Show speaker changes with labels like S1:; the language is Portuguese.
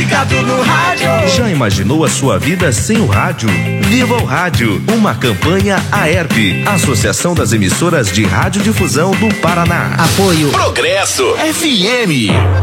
S1: ligado no rádio.
S2: Já imaginou a sua vida sem o rádio? Viva o Rádio, uma campanha AERP, Associação das Emissoras de Radiodifusão do Paraná.
S3: Apoio
S1: Progresso FM.